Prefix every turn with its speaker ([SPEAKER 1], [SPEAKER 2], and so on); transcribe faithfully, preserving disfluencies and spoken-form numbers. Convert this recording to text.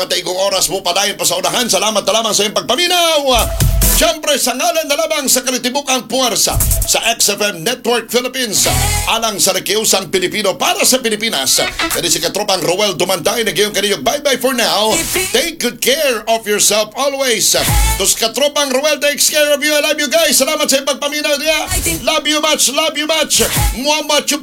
[SPEAKER 1] mga taigong oras mo padayon pa sa unahan. Salamat na lamang sa iyong pagpaminaw. Siyempre, sa ngalan na lamang sa Kalitibukang Puwersa sa X F M Network Philippines, alang sa nakiusang Pilipino para sa Pilipinas. Kani si Katropang Roel Dumanday, nagiyong kaniyong bye-bye for now. Take good care of yourself always. Tos Katropang Roel takes care of you. I love you guys. Salamat sa iyong pagpaminaw niya. Love you much, love you much. Muamma